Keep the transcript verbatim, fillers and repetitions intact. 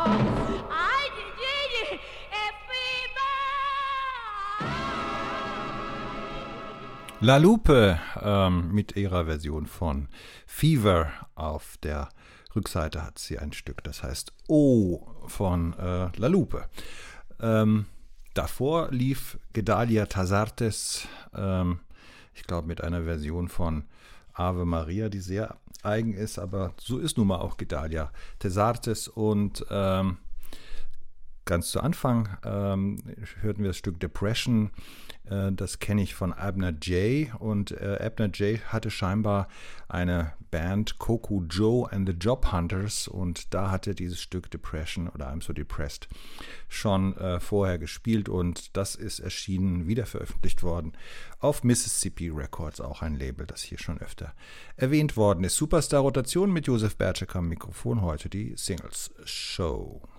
Ai, Gigi, è Fieber! La Lupe ähm, mit ihrer Version von Fever. Auf der Rückseite hat sie ein Stück, das heißt O von äh, La Lupe. Ähm, davor lief Gedalia Tazartes, ähm, ich glaube mit einer Version von Ave Maria, die sehr eigen ist, aber so ist nun mal auch Gedalia Tazartes. Und ähm, ganz zu Anfang ähm, hörten wir das Stück Depression. Äh, das kenne ich von Abner Jay. Und äh, Abner Jay hatte scheinbar eine Band, Coco Joe and the Job Hunters. Und da hatte dieses Stück Depression oder I'm So Depressed schon äh, vorher gespielt. Und das ist erschienen, wieder veröffentlicht worden auf Mississippi Records, auch ein Label, das hier schon öfter erwähnt worden ist. Superstar Rotation mit Josef Bertschek am Mikrofon, heute die Singles Show.